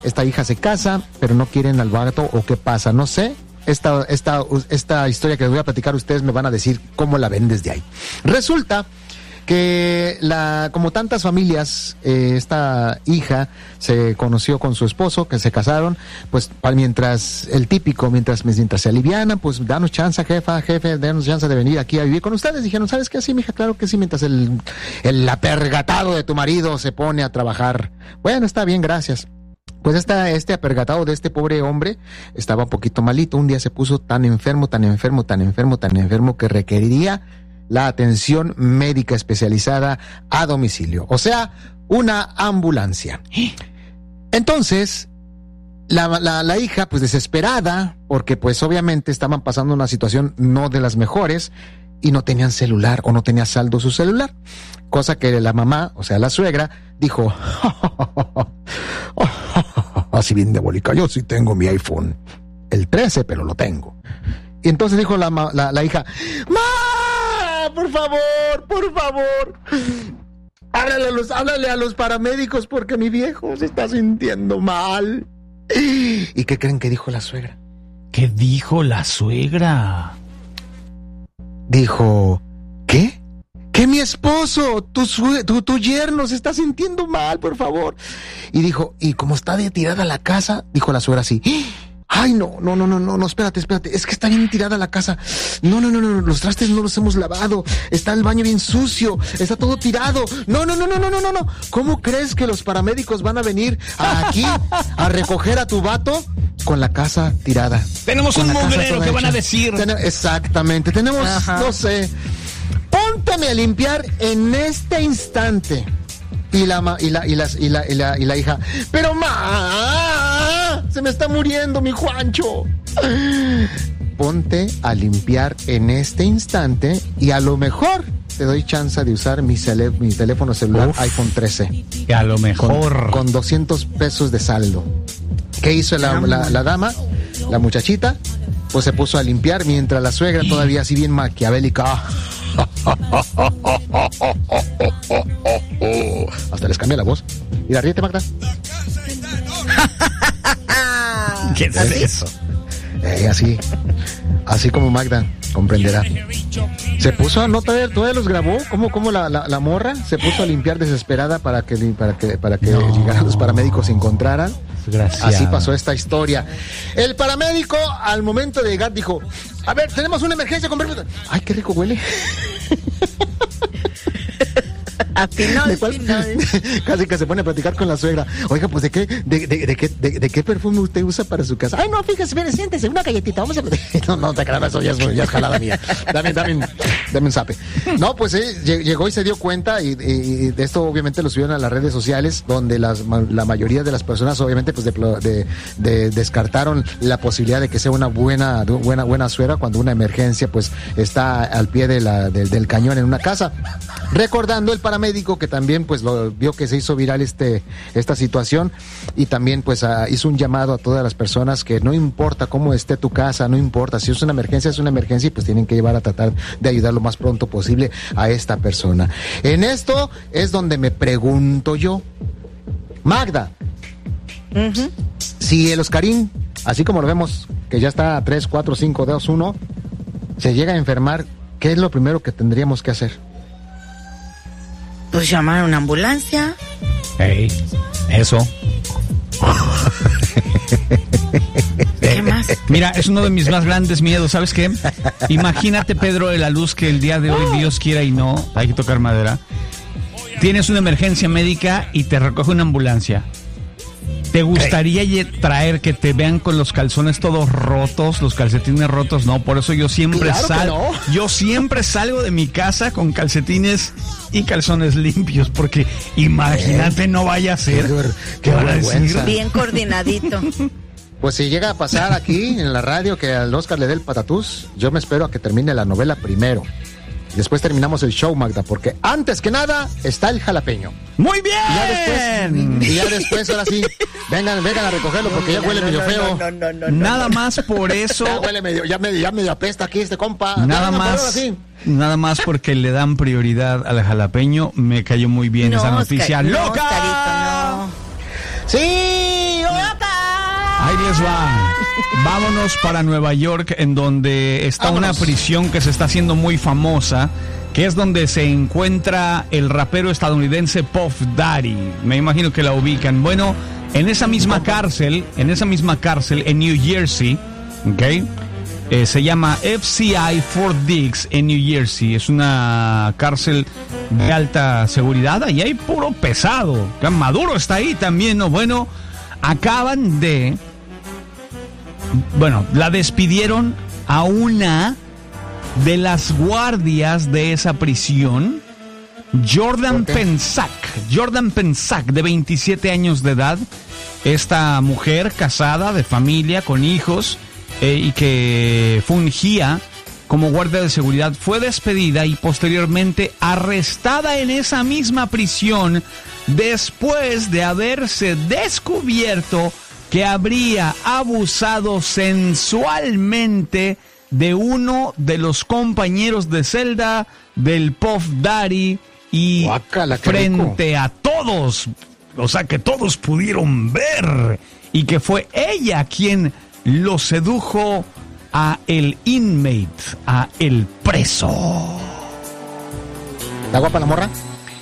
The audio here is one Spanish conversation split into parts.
Esta hija se casa, pero no quieren al vato, o qué pasa, no sé. Esta historia que les voy a platicar, ustedes me van a decir cómo la ven desde ahí. Resulta que como tantas familias, esta hija se conoció con su esposo, que se casaron, pues mientras se alivianan, pues danos chance, jefe, danos chance de venir aquí a vivir con ustedes. Dijeron, ¿sabes qué? Sí, mija, claro que sí, mientras el apergatado de tu marido se pone a trabajar. Bueno, está bien, gracias. Pues este apergatado de este pobre hombre estaba un poquito malito. Un día se puso tan enfermo que requeriría la atención médica especializada a domicilio, o sea, una ambulancia. Entonces, la hija, pues desesperada, porque pues obviamente estaban pasando una situación no de las mejores y no tenían celular o no tenía saldo su celular, cosa que la mamá, o sea, la suegra, dijo, así bien diabólica, yo sí tengo mi iPhone, el 13, pero lo tengo. Y entonces dijo la hija, ¡Ma! Por favor, háblale a los paramédicos porque mi viejo se está sintiendo mal. ¿Y qué creen que dijo la suegra? ¿Qué dijo la suegra? Dijo, ¿qué? Que mi esposo, tu yerno se está sintiendo mal, por favor. Y dijo, y como está de tirada la casa, dijo la suegra así, ay, no, espérate, es que está bien tirada la casa. No, los trastes no los hemos lavado, está el baño bien sucio, está todo tirado. No. ¿Cómo crees que los paramédicos van a venir aquí a recoger a tu vato con la casa tirada? Tenemos un mugrero que van a decir. Exactamente, tenemos, no sé. Póntame a limpiar en este instante. Y la hija, pero se me está muriendo mi Juancho. Ponte a limpiar en este instante y a lo mejor te doy chance de usar mi teléfono celular iPhone 13. Que a lo mejor. Con 200 pesos de saldo. ¿Qué hizo la dama, la muchachita? Pues se puso a limpiar mientras la suegra todavía así bien maquiavélica. Hasta les cambié la voz. Mira, ríete, Magda. ¿Qué es eso? Así como Magda comprenderá. Se puso a todavía los grabó, como la morra se puso a limpiar desesperada para que llegaran los paramédicos y encontraran. Gracias. Así pasó esta historia. El paramédico al momento de llegar dijo, a ver, tenemos una emergencia con permiso. Ay, qué rico huele. A final. Casi que se pone a platicar con la suegra. Oiga, pues ¿de qué perfume usted usa para su casa? Ay, no, fíjese, ven, siéntese, una galletita, vamos a platicar. No te creas, eso ya es jalada mía. Dame un zape. No, pues llegó y se dio cuenta y de esto obviamente lo subieron a las redes sociales, donde la mayoría de las personas obviamente pues descartaron la posibilidad de que sea una buena suegra cuando una emergencia pues está al pie del cañón en una casa. Recordando el paramédico que también pues lo vio que se hizo viral esta situación y también pues hizo un llamado a todas las personas que no importa cómo esté tu casa, no importa, si es una emergencia y pues tienen que llevar a tratar de ayudar lo más pronto posible a esta persona. En esto es donde me pregunto yo, Magda, si el Oscarín, así como lo vemos que ya está a 3, 4, 5, 2, 1, se llega a enfermar, ¿qué es lo primero que tendríamos que hacer? Pues llamar a una ambulancia. Eso. ¿Qué más? Mira, es uno de mis más grandes miedos, ¿sabes qué? Imagínate, Pedro de la Luz, que el día de hoy, Dios quiera y no, hay que tocar madera, tienes una emergencia médica y te recoge una ambulancia. ¿Te gustaría traer que te vean con los calzones todos rotos, los calcetines rotos? No, por eso yo siempre salgo de mi casa con calcetines y calzones limpios, porque imagínate, no vaya a ser. Qué vergüenza. Bien coordinadito. Pues si llega a pasar aquí en la radio que al Oscar le dé el patatús, yo me espero a que termine la novela primero. Después terminamos el show, Magda, porque antes que nada está el jalapeño. ¡Muy bien! Y ya después, ahora sí, vengan a recogerlo porque ya huele medio feo. Nada más por eso. Ya huele medio apesta aquí este compa. Nada más porque le dan prioridad al jalapeño. Me cayó muy bien esa noticia. ¡Loca! Oscarito, no. Sí, les va. Vámonos para Nueva York, en donde está una prisión que se está haciendo muy famosa, que es donde se encuentra el rapero estadounidense Puff Daddy. Me imagino que la ubican. Bueno, en esa misma cárcel, en New Jersey, ¿ok? Se llama FCI Fort Dix en New Jersey. Es una cárcel de alta seguridad. Ahí hay puro pesado. Maduro está ahí también, ¿no? Bueno, la despidieron a una de las guardias de esa prisión, Jordan Pensac, de 27 años de edad. Esta mujer casada, de familia, con hijos, y que fungía como guardia de seguridad, fue despedida y posteriormente arrestada en esa misma prisión después de haberse descubierto que habría abusado sensualmente de uno de los compañeros de celda del Puff Daddy y Guácala, frente a todos, o sea que todos pudieron ver, y que fue ella quien lo sedujo a el inmate, a el preso. ¿Está guapa la morra?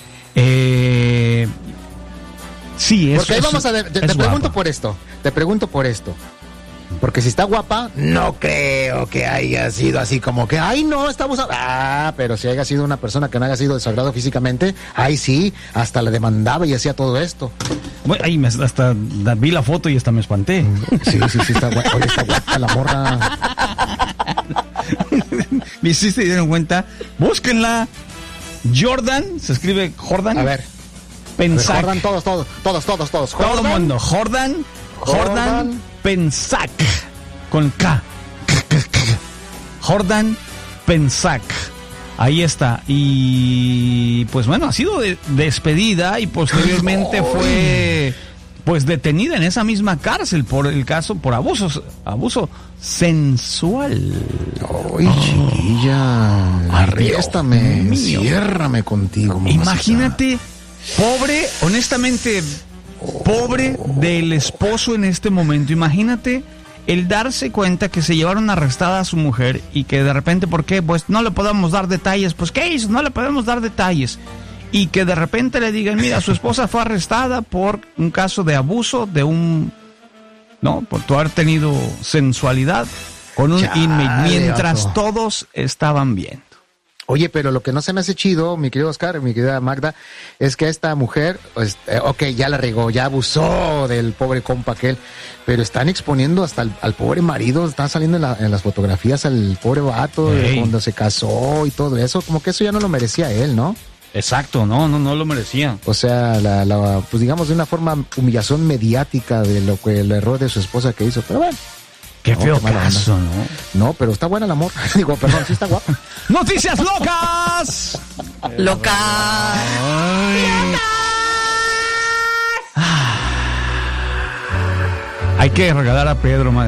Sí, porque ahí vamos a ver, te pregunto por esto. Porque si está guapa, no creo que haya sido así como que, ay, no, estamos... pero si haya sido una persona que no haya sido desagrado físicamente, ay, sí, hasta le demandaba y hacía todo esto. Bueno, ahí hasta vi la foto y hasta me espanté. Sí, está guapa. Oye, está guapa la morra. ¿Me hiciste y dieron cuenta? Búsquenla. Jordan, se escribe Jordan. A ver. Pensac. Jordan, todos. Todo el mundo. Jordan Pensac. Con K. Jordan Pensac. Ahí está. Y pues bueno, ha sido despedida y posteriormente fue pues detenida en esa misma cárcel por abuso sensual. Ay, chiquilla, arréstame, enciérrame contigo. Imagínate, honestamente, pobre del esposo en este momento. Imagínate el darse cuenta que se llevaron arrestada a su mujer y que de repente, ¿por qué? Pues no le podemos dar detalles. Pues, ¿qué hizo? No le podemos dar detalles. Y que de repente le digan, mira, su esposa fue arrestada por un caso de abuso por tu haber tenido sensualidad con un inmate, mientras todos estaban bien. Oye, pero lo que no se me hace chido, mi querido Oscar, mi querida Magda, es que esta mujer, pues, ya la regó, ya abusó del pobre compa aquel, pero están exponiendo hasta al pobre marido, están saliendo en las fotografías al pobre vato cuando se casó y todo eso, como que eso ya no lo merecía él, ¿no? Exacto, no lo merecía. O sea, pues digamos de una forma humillación mediática de lo que el error de su esposa que hizo, pero bueno. Qué feo caso, ¿no? No, pero está buena el amor. Digo, perdón, sí está guapa. ¡Noticias locas! ¡Locas! Hay que regalar a Pedro,